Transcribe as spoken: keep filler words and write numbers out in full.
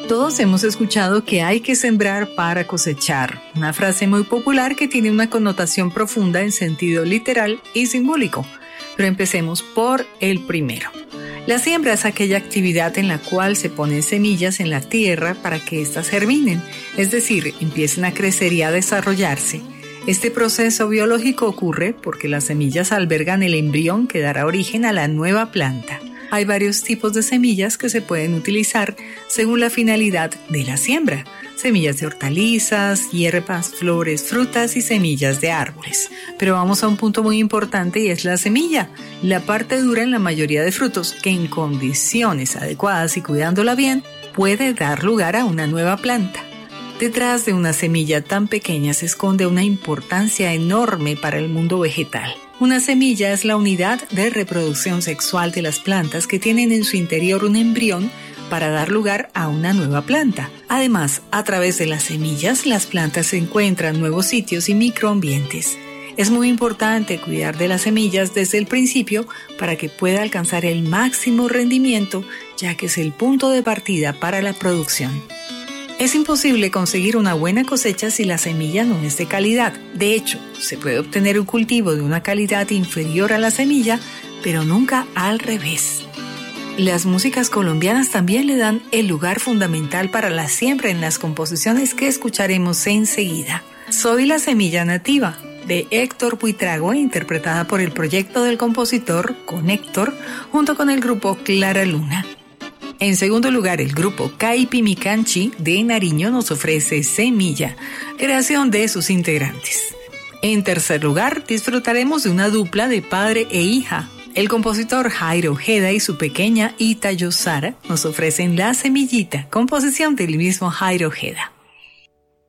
Todos hemos escuchado que hay que sembrar para cosechar, una frase muy popular que tiene una connotación profunda en sentido literal y simbólico. Pero empecemos por el primero. La siembra es aquella actividad en la cual se ponen semillas en la tierra para que éstas germinen, es decir, empiecen a crecer y a desarrollarse. Este proceso biológico ocurre porque las semillas albergan el embrión que dará origen a la nueva planta. Hay varios tipos de semillas que se pueden utilizar según la finalidad de la siembra. Semillas de hortalizas, hierbas, flores, frutas y semillas de árboles. Pero vamos a un punto muy importante y es la semilla, la parte dura en la mayoría de frutos que en condiciones adecuadas y cuidándola bien puede dar lugar a una nueva planta. Detrás de una semilla tan pequeña se esconde una importancia enorme para el mundo vegetal. Una semilla es la unidad de reproducción sexual de las plantas que tienen en su interior un embrión para dar lugar a una nueva planta. Además, a través de las semillas, las plantas encuentran nuevos sitios y microambientes. Es muy importante cuidar de las semillas desde el principio para que pueda alcanzar el máximo rendimiento, ya que es el punto de partida para la producción. Es imposible conseguir una buena cosecha si la semilla no es de calidad. De hecho, se puede obtener un cultivo de una calidad inferior a la semilla, pero nunca al revés. Las músicas colombianas también le dan el lugar fundamental para la siembra en las composiciones que escucharemos enseguida. Soy la semilla nativa, de Héctor Buitrago, interpretada por el proyecto del compositor con Héctor, junto con el grupo Clara Luna. En segundo lugar, el grupo Caipimicanchi de Nariño nos ofrece Semilla, creación de sus integrantes. En tercer lugar, disfrutaremos de una dupla de padre e hija. El compositor Jairo Ojeda y su pequeña Ita Yosara nos ofrecen La Semillita, composición del mismo Jairo Ojeda.